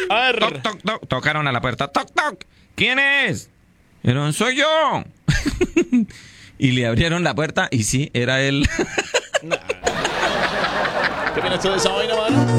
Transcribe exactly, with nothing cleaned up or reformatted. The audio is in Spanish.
A ver. Toc, toc, toc. Tocaron a la puerta. Toc, toc. ¿Quién es? Pero soy yo. Y le abrieron la puerta y sí, era él. ¿Qué opinas tú de esa vaina, mano?